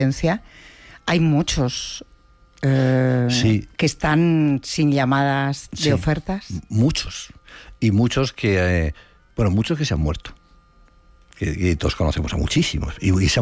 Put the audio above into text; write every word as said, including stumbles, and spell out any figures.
hay muchos eh, sí. que están sin llamadas de sí, ofertas. Muchos. Y muchos que, eh, bueno, muchos que se han muerto. Que, que todos conocemos a muchísimos. Y, y se